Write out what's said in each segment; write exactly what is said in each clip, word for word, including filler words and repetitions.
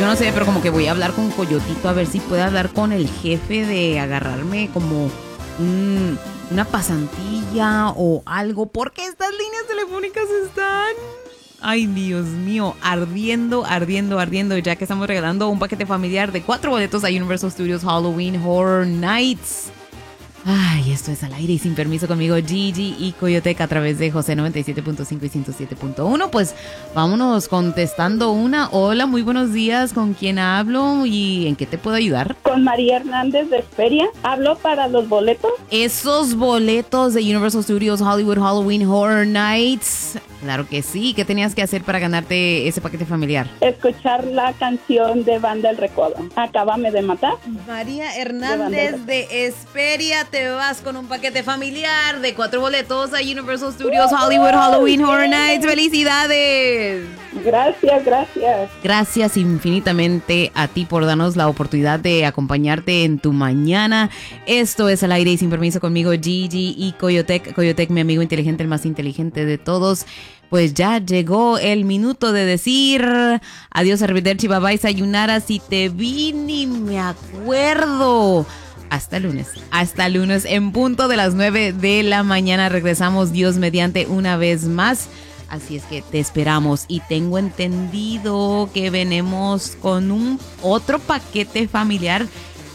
yo no sé, pero como que voy a hablar con Coyotito a ver si puede hablar con el jefe de agarrarme como un, una pasantilla o algo, porque estas líneas telefónicas están... Ay, Dios mío, ardiendo, ardiendo, ardiendo, ya que estamos regalando un paquete familiar de cuatro boletos a Universal Studios Halloween Horror Nights. Ay, esto es al aire y sin permiso conmigo, Gigi y Coyotec a través de José noventa y siete punto cinco y ciento siete punto uno. Pues vámonos contestando una. Hola, muy buenos días. ¿Con quién hablo y en qué te puedo ayudar? Con María Hernández de Esperia. Hablo para los boletos. Esos boletos de Universal Studios Hollywood Halloween Horror Nights. Claro que sí. ¿Qué tenías que hacer para ganarte ese paquete familiar? Escuchar la canción de Banda El Recodo. Acábame de matar. María Hernández de, de Esperia, te vas con un paquete familiar de cuatro boletos a Universal Studios Hollywood Halloween Horror Nights. ¡Felicidades! Gracias, gracias. Gracias infinitamente a ti por darnos la oportunidad de acompañarte en tu mañana. Esto es Al Aire y Sin Permiso conmigo, Gigi y Coyotec. Coyotec, mi amigo inteligente, el más inteligente de todos. Pues ya llegó el minuto de decir adiós, arrivederci, bye bye, sayonara, si te vi ni me acuerdo. Hasta lunes, hasta lunes en punto de las nueve de la mañana. Regresamos Dios mediante una vez más. Así es que te esperamos y tengo entendido que venimos con un otro paquete familiar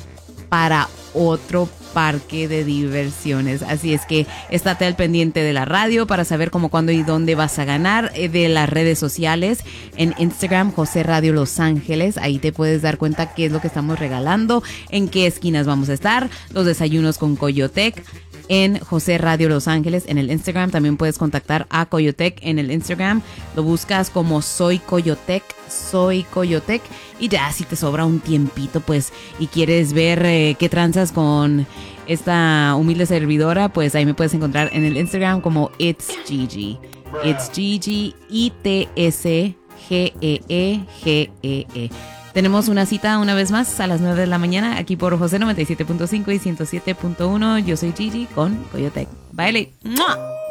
para otro parque de diversiones. Así es que estate al pendiente de la radio para saber cómo, cuándo y dónde vas a ganar, de las redes sociales. En Instagram, José Radio Los Ángeles. Ahí te puedes dar cuenta qué es lo que estamos regalando, en qué esquinas vamos a estar, los desayunos con Coyotec. En José Radio Los Ángeles, en el Instagram. También puedes contactar a Coyotec en el Instagram. Lo buscas como Soy Coyotec, Soy Coyotec. Y ya, si te sobra un tiempito, pues, y quieres ver eh, qué tranzas con esta humilde servidora, pues ahí me puedes encontrar en el Instagram como It's Gigi. It's Gigi, I T S G E E G E E. Tenemos una cita una vez más a las nueve de la mañana aquí por José noventa y siete punto cinco y ciento siete punto uno. Yo soy Gigi con Coyotec. Bye. ¡Mua!